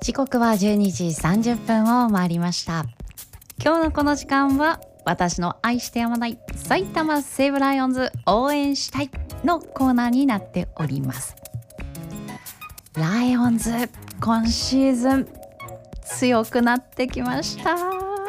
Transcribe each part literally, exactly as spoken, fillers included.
時刻はじゅうにじさんじゅっぷんを回りました。今日のこの時間は私の愛してやまない埼玉西武ライオンズ応援したいのコーナーになっております。ライオンズ今シーズン強くなってきました。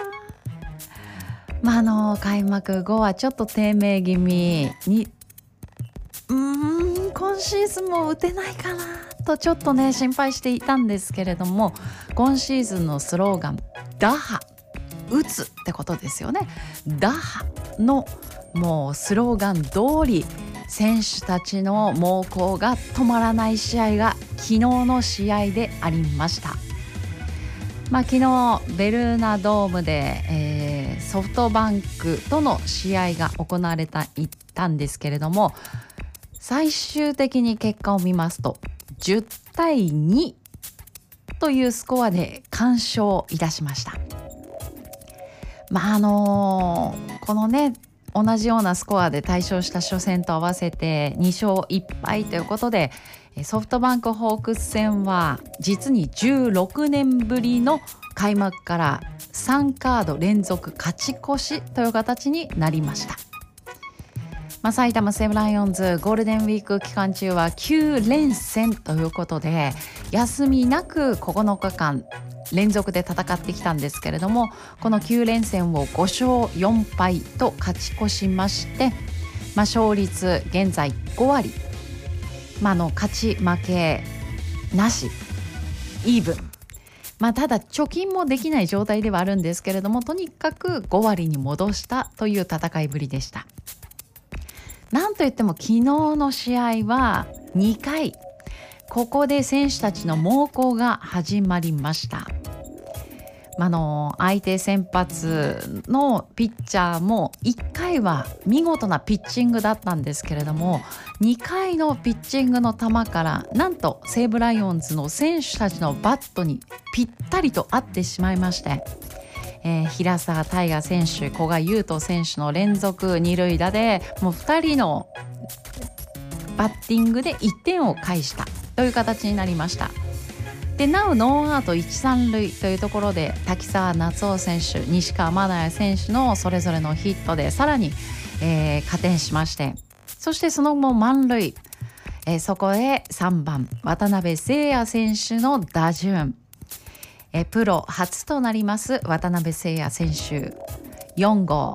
まあ、あの開幕後はちょっと低迷気味にうーん今シーズンも打てないかなとちょっとね心配していたんですけれども、今シーズンのスローガン打破打つってことですよね。打破のもうスローガン通り選手たちの猛攻が止まらない試合が昨日の試合でありました。まあ、昨日ベルーナドームで、えー、ソフトバンクとの試合が行われたいったんですけれども、最終的に結果を見ますとじゅうたいにというスコアで完勝いたしました。まああのー、このね同じようなスコアで大勝した初戦と合わせてにしょういっぱいということで、ソフトバンクホークス戦は実にじゅうろくねんぶりの開幕からさんカード連続勝ち越しという形になりました。まあ、埼玉西武ライオンズゴールデンウィーク期間中はきゅうれんせんということで休みなくここのかかん連続で戦ってきたんですけれども、このきゅうれんせんをごしょうよんぱいと勝ち越しまして、まあ、勝率現在ごわり、まあ、の勝ち負けなしイーブン、まあ、ただ貯金もできない状態ではあるんですけれども、とにかくごわりに戻したという戦いぶりでした。なんといっても昨日の試合はにかい、ここで選手たちの猛攻が始まりました。あの相手先発のピッチャーもいっかいは見事なピッチングだったんですけれども、にかいのピッチングの球からなんと西武ライオンズの選手たちのバットにぴったりと合ってしまいまして、えー、平沢大河選手、古賀悠斗選手の連続二塁打でもうふたりのバッティングでいってんを返したという形になりました。でなおノーアウトいち、さんるいというところで滝沢夏央選手、西川真也選手のそれぞれのヒットでさらに、えー、加点しまして、そしてその後も満塁、えー、そこへさんばん渡辺誠也選手の打順、えー、プロ初となります渡辺誠也選手よんごう